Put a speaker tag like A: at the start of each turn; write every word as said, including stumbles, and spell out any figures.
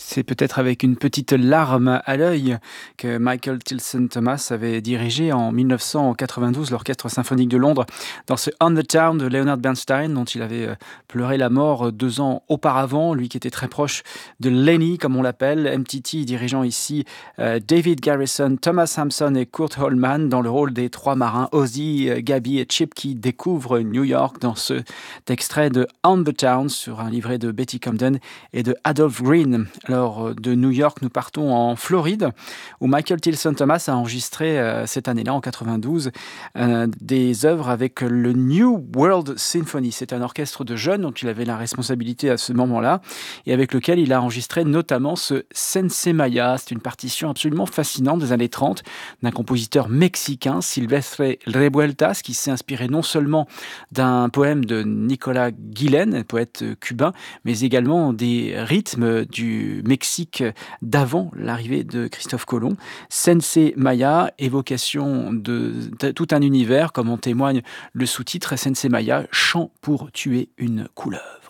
A: C'est peut-être avec une petite larme à l'œil que Michael Tilson Thomas avait dirigé en mille neuf cent quatre-vingt-douze l'Orchestre symphonique de Londres dans ce On the Town de Leonard Bernstein, dont il avait euh, pleuré la mort euh, deux ans auparavant, lui qui était très proche de Lenny, comme on l'appelle. M T T dirigeant ici euh, David Garrison, Thomas Hampson et Kurt Holman dans le rôle des trois marins, Ozzy, euh, Gabby et Chip, qui découvrent New York dans cet extrait de On the Town sur un livret de Betty Comden et de Adolph Green. Alors, de New York, nous partons en Floride, où Michael Tilson Thomas a enregistré euh, cette année-là, en quatre-vingt-douze, euh, des œuvres avec le New World Symphony. C'est un orchestre de jeunes dont il avait la responsabilité à ce moment-là, et avec lequel il a enregistré notamment ce Sensei Maya. C'est une partition absolument fascinante des années trente, d'un compositeur mexicain, Silvestre Revueltas, qui s'est inspiré non seulement d'un poème de Nicolas Guillen, poète cubain, mais également des rythmes du Mexique d'avant l'arrivée de Christophe Colomb. Sensei Maya, évocation de, de tout un univers, comme en témoigne le sous-titre Sensei Maya, chant pour tuer une couleuvre.